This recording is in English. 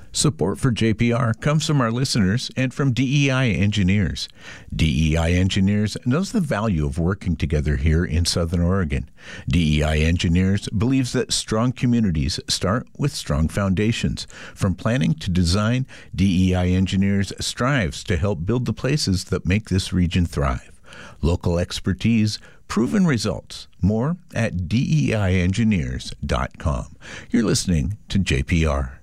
Support for JPR comes from our listeners and from DEI Engineers. DEI Engineers knows the value of working together here in Southern Oregon. DEI Engineers believes that strong communities start with strong foundations. From planning to design, DEI Engineers strives to help build the places that make this region thrive. Local expertise, proven results. More at DEIengineers.com. You're listening to JPR.